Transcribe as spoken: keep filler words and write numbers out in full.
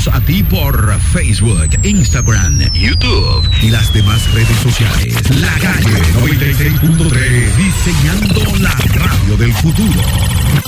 Llegamos a ti por Facebook, Instagram, YouTube y las demás redes sociales. La Calle noventa y seis punto tres, diseñando la radio del futuro.